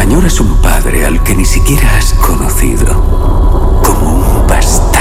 Añoras un padre al que ni siquiera has conocido, como un pastel.